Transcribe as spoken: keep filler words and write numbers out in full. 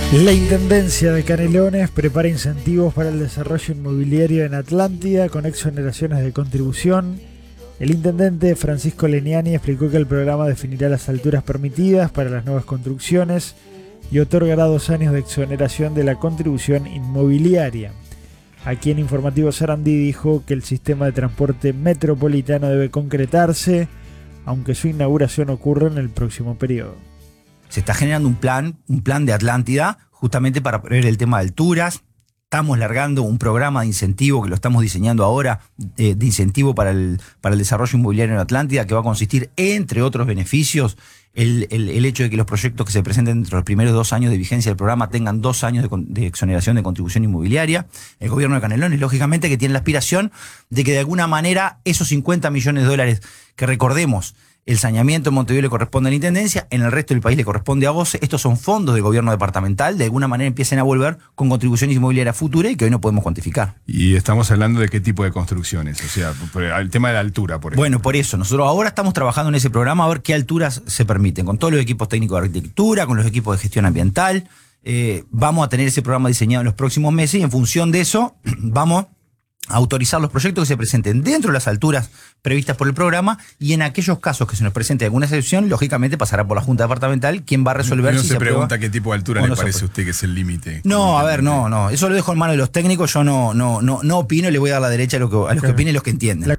La Intendencia de Canelones prepara incentivos para el desarrollo inmobiliario en Atlántida con exoneraciones de contribución. El intendente Francisco Leniani explicó que el programa definirá las alturas permitidas para las nuevas construcciones y otorgará dos años de exoneración de la contribución inmobiliaria. Aquí en Informativo Sarandí dijo que el sistema de transporte metropolitano debe concretarse, aunque su inauguración ocurra en el próximo periodo. Se está generando un plan, un plan de Atlántida, justamente para prever el tema de alturas. Estamos largando un programa de incentivo que lo estamos diseñando ahora, eh, de incentivo para el, para el desarrollo inmobiliario en Atlántida, que va a consistir, entre otros beneficios, el, el, el hecho de que los proyectos que se presenten dentro de los primeros dos años de vigencia del programa tengan dos años de, de exoneración de contribución inmobiliaria. El gobierno de Canelones, lógicamente, que tiene la aspiración de que de alguna manera esos cincuenta millones de dólares que recordemos, el saneamiento en Montevideo le corresponde a la Intendencia, en el resto del país le corresponde a Voce. Estos son fondos del gobierno departamental, de alguna manera empiecen a volver con contribuciones inmobiliarias futuras y que hoy no podemos cuantificar. Y estamos hablando de qué tipo de construcciones, o sea, el tema de la altura, por ejemplo. Bueno, por eso, nosotros ahora estamos trabajando en ese programa a ver qué alturas se permiten, con todos los equipos técnicos de arquitectura, con los equipos de gestión ambiental. Eh, vamos a tener ese programa diseñado en los próximos meses y en función de eso vamos autorizar los proyectos que se presenten dentro de las alturas previstas por el programa, y en aquellos casos que se nos presente alguna excepción, lógicamente pasará por la Junta Departamental, quien va a resolver no si se, se pregunta qué tipo de altura le no parece a usted que es el límite. No, a ver, no, no, eso lo dejo en manos de los técnicos, yo no, no, no, no opino, le voy a dar la derecha a, lo que, a los que opinen y los que entienden. La